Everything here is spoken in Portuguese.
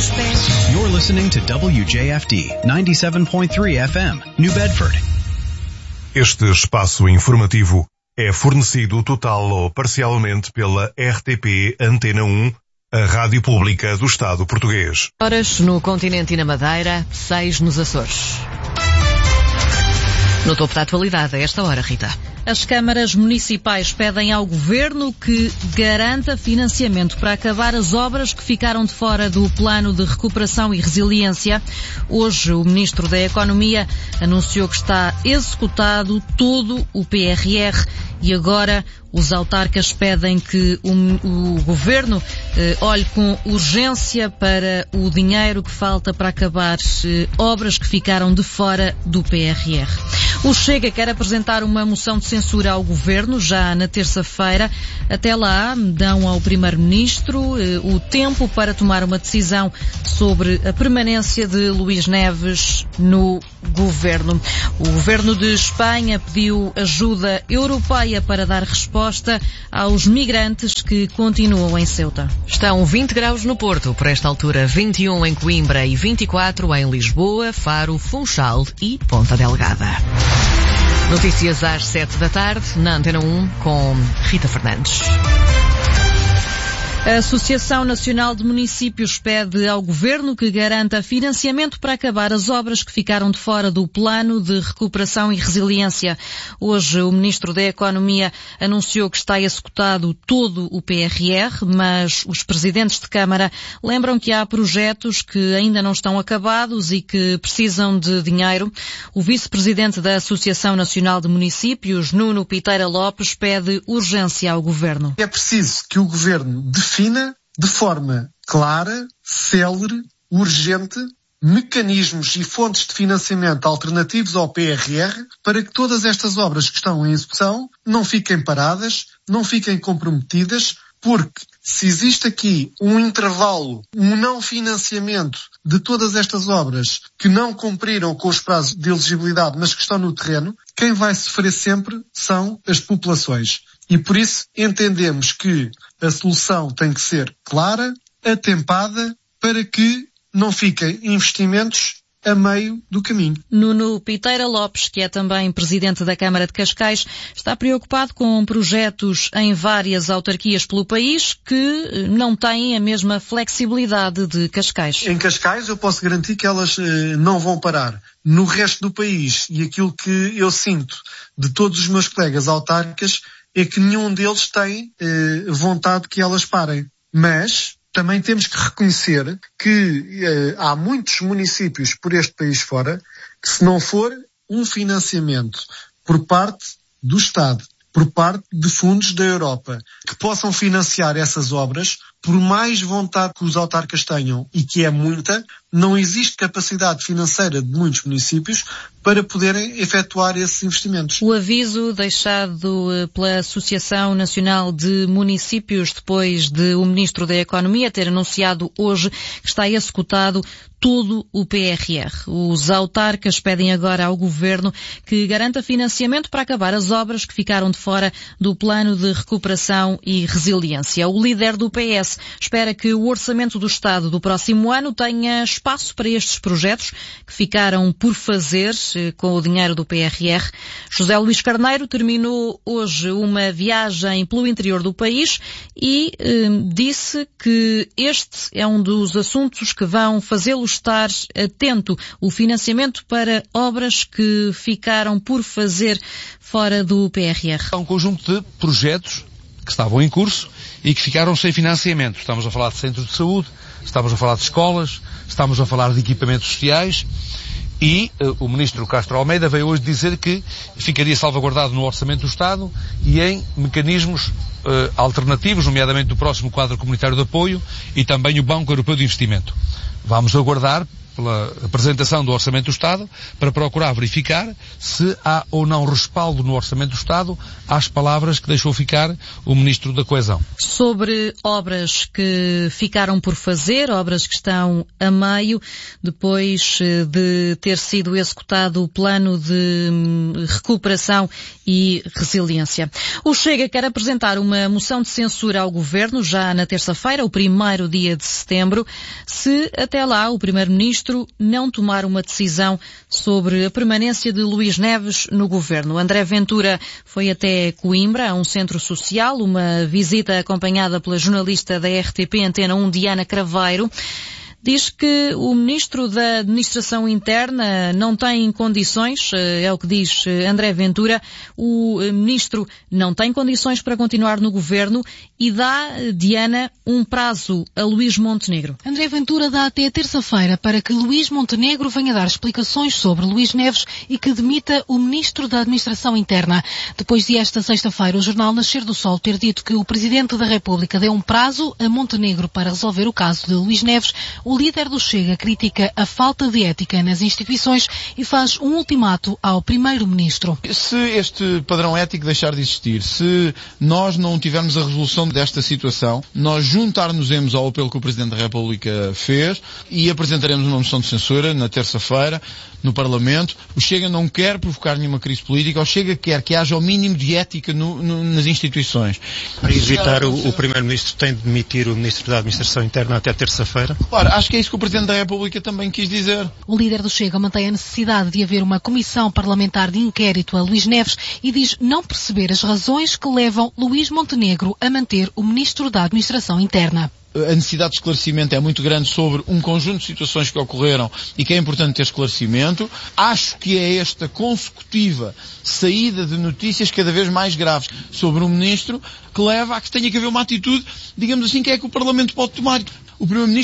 os pés. You're listening to WJFD 97.3 FM, New Bedford. Este espaço informativo é fornecido total ou parcialmente pela RTP Antena 1, a Rádio Pública do Estado Português. Horas no continente e na Madeira, 6 nos Açores. No topo da atualidade, a esta hora, Rita. As câmaras municipais pedem ao Governo que garanta financiamento para acabar as obras que ficaram de fora do Plano de Recuperação e Resiliência. Hoje, o Ministro da Economia anunciou que está executado todo o PRR e agora os autarcas pedem que o Governo olhe com urgência para o dinheiro que falta para acabar obras que ficaram de fora do PRR. O Chega quer apresentar uma moção de censura ao Governo já na terça-feira. Até lá, dão ao Primeiro-Ministro o tempo para tomar uma decisão sobre a permanência de Luís Neves no Governo. O Governo de Espanha pediu ajuda europeia para dar resposta aos migrantes que continuam em Ceuta. Estão 20 graus no Porto, por esta altura 21 em Coimbra e 24 em Lisboa, Faro, Funchal e Ponta Delgada. Notícias às 7 da tarde, na Antena 1, com Rita Fernandes. A Associação Nacional de Municípios pede ao Governo que garanta financiamento para acabar as obras que ficaram de fora do Plano de Recuperação e Resiliência. Hoje, o Ministro da Economia anunciou que está executado todo o PRR, mas os presidentes de Câmara lembram que há projetos que ainda não estão acabados e que precisam de dinheiro. O vice-presidente da Associação Nacional de Municípios, Nuno Piteira Lopes, pede urgência ao Governo. É preciso que o Governo defina de forma clara, célere, urgente, mecanismos e fontes de financiamento alternativos ao PRR para que todas estas obras que estão em execução não fiquem paradas, não fiquem comprometidas, porque se existe aqui um intervalo, um não financiamento de todas estas obras que não cumpriram com os prazos de elegibilidade, mas que estão no terreno, quem vai sofrer sempre são as populações. E por isso entendemos que a solução tem que ser clara, atempada, para que não fiquem investimentos a meio do caminho. Nuno Piteira Lopes, que é também presidente da Câmara de Cascais, está preocupado com projetos em várias autarquias pelo país que não têm a mesma flexibilidade de Cascais. Em Cascais eu posso garantir que elas não vão parar. No resto do país, e aquilo que eu sinto de todos os meus colegas autarcas, é que nenhum deles tem vontade que elas parem. Mas também temos que reconhecer que há muitos municípios por este país fora que, se não for um financiamento por parte do Estado, por parte de fundos da Europa, que possam financiar essas obras, por mais vontade que os autarcas tenham, e que é muita, não existe capacidade financeira de muitos municípios para poderem efetuar esses investimentos. O aviso deixado pela Associação Nacional de Municípios depois de o Ministro da Economia ter anunciado hoje que está executado todo o PRR. Os autarcas pedem agora ao Governo que garanta financiamento para acabar as obras que ficaram de fora do Plano de Recuperação e Resiliência. O líder do PS espera que o Orçamento do Estado do próximo ano tenha espaço para estes projetos que ficaram por fazer com o dinheiro do PRR. José Luís Carneiro terminou hoje uma viagem pelo interior do país e disse que este é um dos assuntos que vão fazê-lo estar atento, o financiamento para obras que ficaram por fazer fora do PRR. Há um conjunto de projetos que estavam em curso e que ficaram sem financiamento. Estamos a falar de centros de saúde, estamos a falar de escolas, estamos a falar de equipamentos sociais e o Ministro Castro Almeida veio hoje dizer que ficaria salvaguardado no Orçamento do Estado e em mecanismos alternativos, nomeadamente do próximo quadro comunitário de apoio e também o Banco Europeu de Investimento. Vamos aguardar pela apresentação do Orçamento do Estado, para procurar verificar se há ou não respaldo no Orçamento do Estado às palavras que deixou ficar o Ministro da Coesão. Sobre obras que ficaram por fazer, obras que estão a meio, depois de ter sido executado o plano de recuperação e resiliência. O Chega quer apresentar uma moção de censura ao Governo já na terça-feira, o primeiro dia de setembro, se até lá o Primeiro-Ministro não tomar uma decisão sobre a permanência de Luís Neves no Governo. André Ventura foi até Coimbra, a um centro social, uma visita acompanhada pela jornalista da RTP Antena 1, Diana Craveiro. Diz que o Ministro da Administração Interna não tem condições, é o que diz André Ventura, o Ministro não tem condições para continuar no Governo e dá, Diana, um prazo a Luís Montenegro. André Ventura dá até terça-feira para que Luís Montenegro venha dar explicações sobre Luís Neves e que demita o Ministro da Administração Interna. Depois de esta sexta-feira, o jornal Nascer do Sol ter dito que o Presidente da República deu um prazo a Montenegro para resolver o caso de Luís Neves, o líder do Chega critica a falta de ética nas instituições e faz um ultimato ao Primeiro-Ministro. Se este padrão ético deixar de existir, se nós não tivermos a resolução desta situação, nós juntar-nos-emos ao apelo que o Presidente da República fez e apresentaremos uma moção de censura na terça-feira no Parlamento. O Chega não quer provocar nenhuma crise política, o Chega quer que haja o mínimo de ética nas instituições. Para evitar, o Primeiro-Ministro tem de demitir o Ministro da Administração Interna até terça-feira? Claro, acho que é isso que o Presidente da República também quis dizer. O líder do Chega mantém a necessidade de haver uma comissão parlamentar de inquérito a Luís Neves e diz não perceber as razões que levam Luís Montenegro a manter o Ministro da Administração Interna. A necessidade de esclarecimento é muito grande sobre um conjunto de situações que ocorreram e que é importante ter esclarecimento. Acho que é esta consecutiva saída de notícias cada vez mais graves sobre o Ministro que leva a que tenha que haver uma atitude, digamos assim, que é que o Parlamento pode tomar. O Primeiro-Ministro